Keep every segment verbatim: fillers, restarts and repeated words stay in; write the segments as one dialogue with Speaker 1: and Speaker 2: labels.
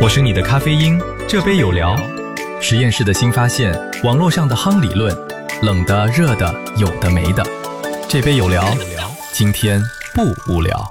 Speaker 1: 我是你的咖啡因，这杯有聊。实验室的新发现，网络上的夯理论，冷的热的有的没的，这杯有聊，今天不无聊。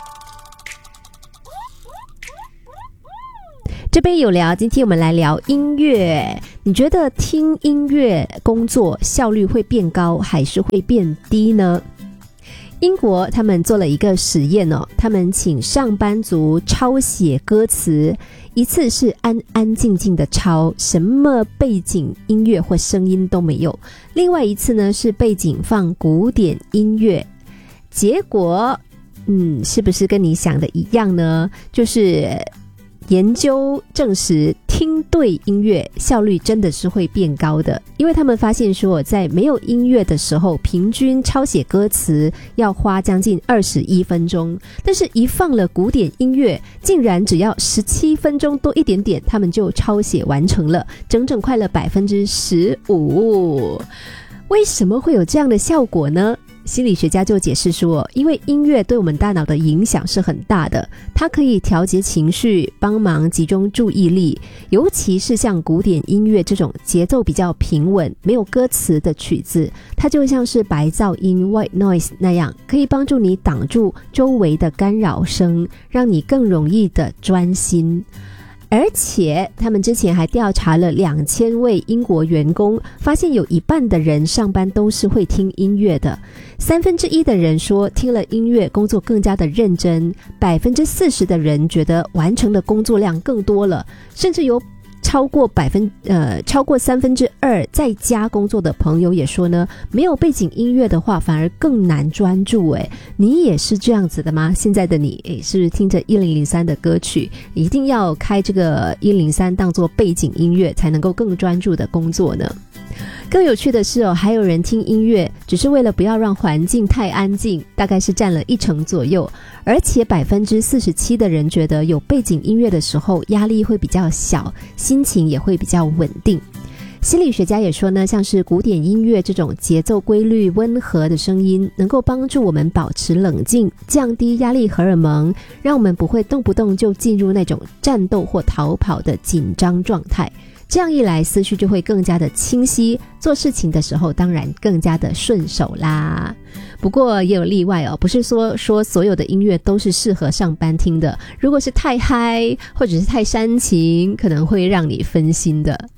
Speaker 2: 这杯有聊，今天我们来聊音乐。你觉得听音乐工作效率会变高还是会变低呢？英国他们做了一个实验哦，他们请上班族抄写歌词，一次是安安静静的抄，什么背景音乐或声音都没有，另外一次呢是背景放古典音乐。结果嗯，是不是跟你想的一样呢？就是研究证实听对音乐效率真的是会变高的，因为他们发现说在没有音乐的时候，平均抄写歌词要花将近二十一分钟，但是一放了古典音乐，竟然只要十七分钟多一点点，他们就抄写完成了，整整快了 百分之十五。 为什么会有这样的效果呢？心理学家就解释说，因为音乐对我们大脑的影响是很大的，它可以调节情绪，帮忙集中注意力，尤其是像古典音乐这种节奏比较平稳没有歌词的曲子，它就像是白噪音 white noise 那样，可以帮助你挡住周围的干扰声，让你更容易的专心。而且他们之前还调查了两千位英国员工，发现有一半的人上班都是会听音乐的，三分之一的人说听了音乐工作更加的认真，百分之四十的人觉得完成的工作量更多了，甚至有超过百分呃超过三分之二在家工作的朋友也说呢，没有背景音乐的话反而更难专注。诶，你也是这样子的吗？现在的你诶是不是听着一零零三的歌曲，一定要开这个一零三当作背景音乐才能够更专注的工作呢？更有趣的是哦，还有人听音乐只是为了不要让环境太安静，大概是占了一成左右，而且 百分之四十七 的人觉得有背景音乐的时候压力会比较小，心情也会比较稳定。心理学家也说呢，像是古典音乐这种节奏规律温和的声音，能够帮助我们保持冷静，降低压力荷尔蒙，让我们不会动不动就进入那种战斗或逃跑的紧张状态。这样一来，思绪就会更加的清晰，做事情的时候当然更加的顺手啦。不过也有例外哦，不是说说所有的音乐都是适合上班听的，如果是太嗨或者是太煽情，可能会让你分心的。